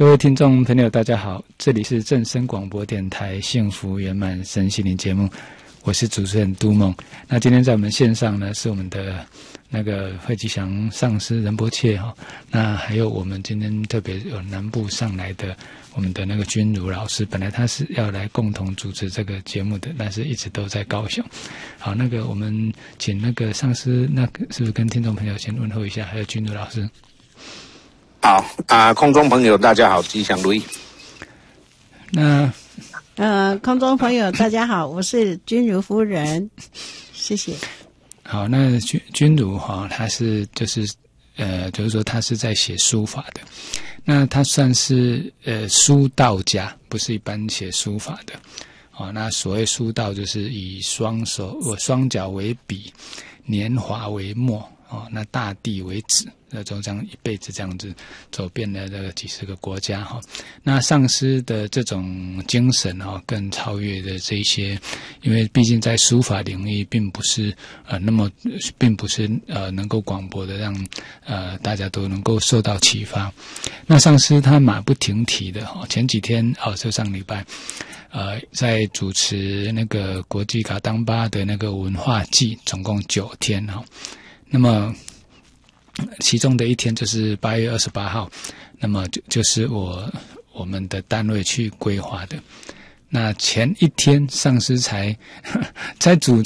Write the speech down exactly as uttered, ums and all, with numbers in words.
各位听众朋友大家好，这里是正声广播电台幸福圆满身心灵节目，我是主持人都梦。那今天在我们线上呢，是我们的那个惠吉祥上师仁波切哈，那还有我们今天特别有南部上来的我们的那个君如老师，本来他是要来共同主持这个节目的，但是一直都在高雄。好，那个我们请那个上师，那个是不是跟听众朋友先问候一下？还有君如老师。 好啊、呃，空中朋友大家好，吉祥如意。 那呃，空中朋友大家好，我是君如夫人，谢谢。 好，那君君如哈，他是就是呃，就是说他是在写书法的，那他算是呃书道家，不是一般写书法的。哦，那所谓书道，就是以双手呃双脚为笔，年华为墨。哦，那大地为纸，那就这样一辈子这样子走遍了这个几十个国家哈、哦。那上师的这种精神哈、哦，更超越的这一些，因为毕竟在书法领域，并不是呃那么，并不是呃能够广博的让呃大家都能够受到启发。那上师他马不停蹄的哈、哦，前几天哦，就上礼拜。呃，在主持那个国际卡当巴的那个文化季，总共九天哈、哦。那么，其中的一天就是八月二十八号，那么就就是我我们的单位去规划的。那前一天上师才在主